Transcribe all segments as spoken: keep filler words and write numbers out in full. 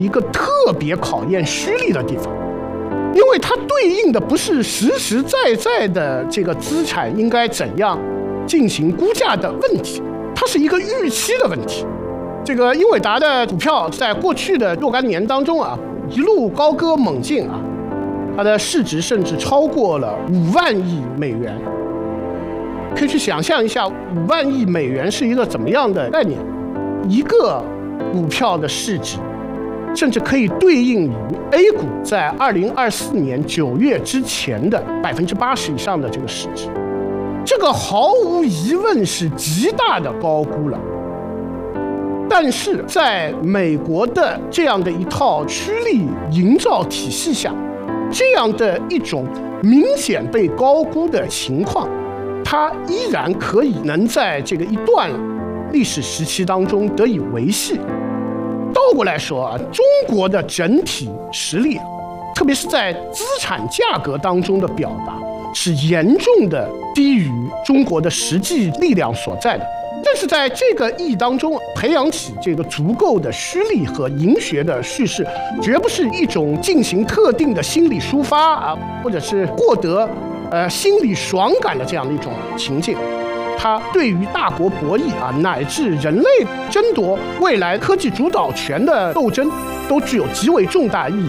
一个特别考验虚力的地方，因为它对应的不是实实在在的这个资产应该怎样进行估价的问题，它是一个预期的问题。这个英伟达的股票在过去的若干年当中啊，一路高歌猛进啊，它的市值甚至超过了五万亿美元。可以去想象一下，五万亿美元是一个怎么样的概念？一个股票的市值，甚至可以对应于 A 股在二零二四年九月之前的百分之八十以上的这个市值，这个毫无疑问是极大的高估了。但是在美国的这样的一套趋利营造体系下，这样的一种明显被高估的情况，它依然可以能在这个一段历史时期当中得以维系。倒过来说啊，中国的整体实力，特别是在资产价格当中的表达，是严重的低于中国的实际力量所在的。但是在这个意义当中，培养起这个足够的虚力和盈学的叙事，绝不是一种进行特定的心理抒发啊，或者是获得呃心理爽感的这样的一种情境。它对于大国博弈啊，乃至人类争夺未来科技主导权的斗争，都具有极为重大意义。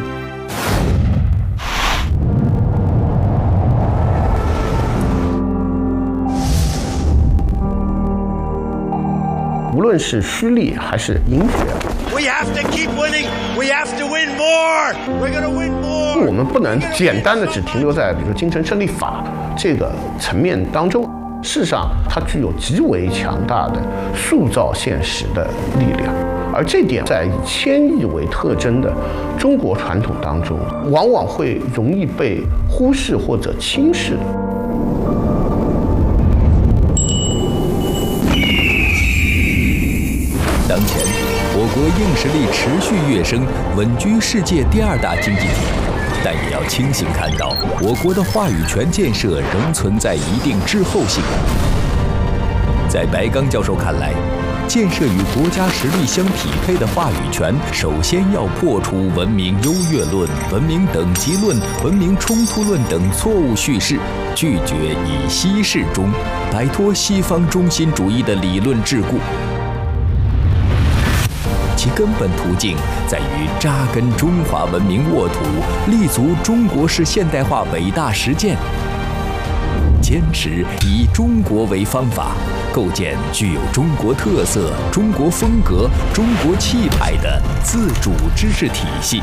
无论是虚力还是盈学 ，We have to keep winning. We have to win more. We're gonna win more. 我们不能简单的只停留在比如说精神胜利法这个层面当中。事实上，它具有极为强大的塑造现实的力量，而这点在以千亿为特征的中国传统当中，往往会容易被忽视或者轻视。 当前，我国硬实力持续跃升，稳居世界第二大经济体。但也要清醒看到，我国的话语权建设仍存在一定滞后性。在白刚教授看来，建设与国家实力相匹配的话语权，首先要破除文明优越论、文明等级论、文明冲突论等错误叙事，拒绝以西事中，摆脱西方中心主义的理论桎梏。其根本途径在于扎根中华文明沃土，立足中国式现代化伟大实践，坚持以中国为方法，构建具有中国特色、中国风格、中国气派的自主知识体系。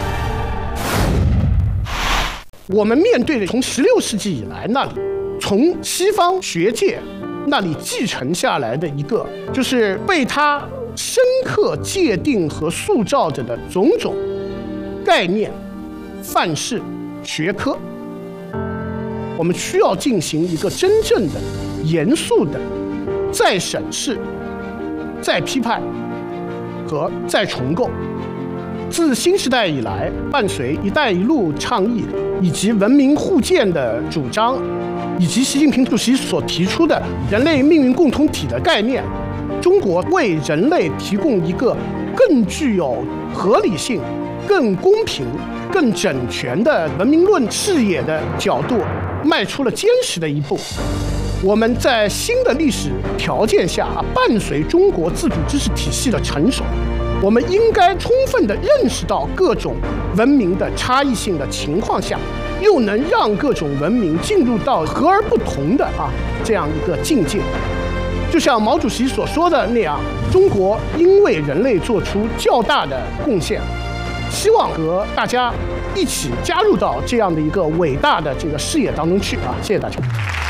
我们面对的从十六世纪以来那里，从西方学界那里继承下来的一个，就是被他深刻界定和塑造着的种种概念、范式、学科，我们需要进行一个真正的、严肃的再审视、再批判和再重构。自新时代以来，伴随“一带一路”倡议以及文明互鉴的主张，以及习近平主席所提出的人类命运共同体的概念，中国为人类提供一个更具有合理性、更公平、更整全的文明论视野的角度，迈出了坚实的一步。我们在新的历史条件下，伴随中国自主知识体系的成熟，我们应该充分地认识到各种文明的差异性的情况下，又能让各种文明进入到和而不同的啊这样一个境界。就像毛主席所说的那样，中国应为人类做出较大的贡献，希望和大家一起加入到这样的一个伟大的这个事业当中去啊！谢谢大家。